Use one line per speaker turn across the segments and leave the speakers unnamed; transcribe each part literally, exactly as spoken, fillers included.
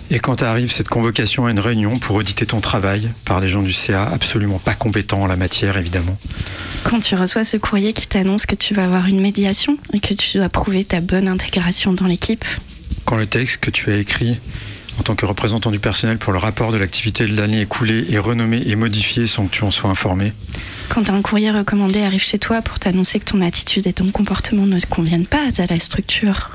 Et quand arrive cette convocation à une réunion pour auditer ton travail par des gens du C A absolument pas compétents en la matière, évidemment.
Quand tu reçois ce courrier qui t'annonce que tu vas avoir une médiation et que tu dois prouver ta bonne intégration dans l'équipe.
Quand le texte que tu as écrit en tant que représentant du personnel pour le rapport de l'activité de l'année écoulée est renommé et modifié sans que tu en sois informé.
Quand un courrier recommandé arrive chez toi pour t'annoncer que ton attitude et ton comportement ne conviennent pas à la structure.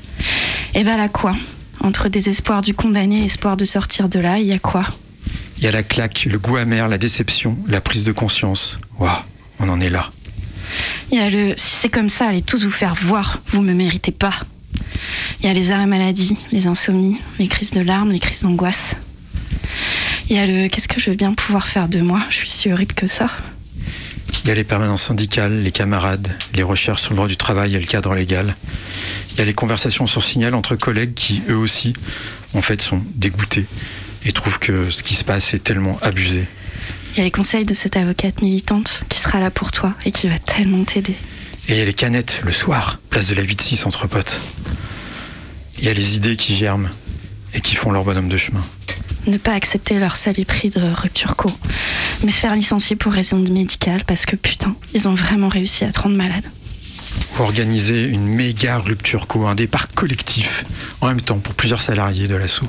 Et ben là quoi ? Entre désespoir du condamné et espoir de sortir de là, il y a quoi ?
Il y a la claque, le goût amer, la déception, la prise de conscience. Waouh, on en est là.
Il y a le « si c'est comme ça, allez tous vous faire voir, vous me méritez pas ». Il y a les arrêts maladie, les insomnies, les crises de larmes, les crises d'angoisse. Il y a le « qu'est-ce que je veux bien pouvoir faire de moi, je suis si horrible que ça ».
Il y a les permanences syndicales, les camarades, les recherches sur le droit du travail et le cadre légal. Il y a les conversations sur Signal entre collègues qui, eux aussi, en fait, sont dégoûtés et trouvent que ce qui se passe est tellement abusé.
Il y a les conseils de cette avocate militante qui sera là pour toi et qui va tellement t'aider.
Et il y a les canettes, le soir, place de la huit six entre potes. Il y a les idées qui germent et qui font leur bonhomme de chemin.
Ne pas accepter leur saloperie de rupture co, mais se faire licencier pour raison médicale parce que putain, ils ont vraiment réussi à te rendre malade.
Ou organiser une méga rupture co, un départ collectif, en même temps pour plusieurs salariés de l'assaut.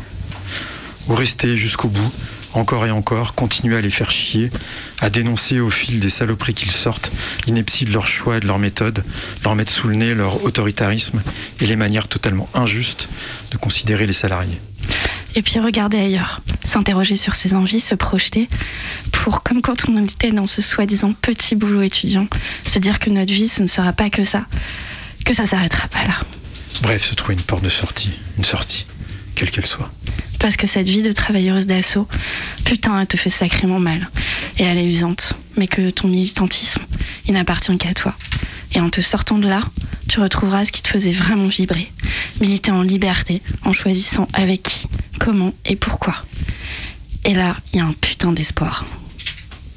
Ou rester jusqu'au bout, encore et encore, continuer à les faire chier, à dénoncer au fil des saloperies qu'ils sortent l'ineptie de leur choix et de leur méthode, leur mettre sous le nez leur autoritarisme et les manières totalement injustes de considérer les salariés.
Et puis regarder ailleurs, s'interroger sur ses envies, se projeter, pour, comme quand on était dans ce soi-disant petit boulot étudiant, se dire que notre vie, ce ne sera pas que ça, que ça s'arrêtera pas là.
Bref, se trouver une porte de sortie, une sortie, quelle qu'elle soit.
Parce que cette vie de travailleuse d'assaut, putain, elle te fait sacrément mal. Et elle est usante, mais que ton militantisme, il n'appartient qu'à toi. Et en te sortant de là, tu retrouveras ce qui te faisait vraiment vibrer. Militer en liberté, en choisissant avec qui, comment et pourquoi. Et là, il y a un putain d'espoir.